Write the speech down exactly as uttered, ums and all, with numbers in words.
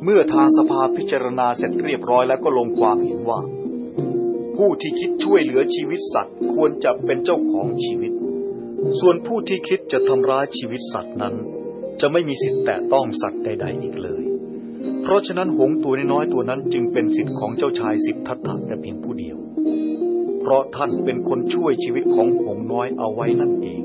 เมื่อทางสภาพิจารณาเสร็จเรียบร้อยแล้วก็ลงความเห็นว่าผู้ที่คิดช่วยเหลือชีวิตสัตว์ควรจะเป็นเจ้าของชีวิตส่วนผู้ที่คิดจะทำร้ายชีวิตสัตว์นั้นจะไม่มีสิทธิ์แตะต้องสัตว์ใดๆอีกเลยเพราะฉะนั้นหงส์ตัวน้อยๆตัวนั้นจึงเป็นสิทธิ์ของเจ้าชายสิทธัตถะแต่เพียงผู้เดียวเพราะท่านเป็นคนช่วยชีวิตของหงส์น้อยเอาไว้นั่นเอง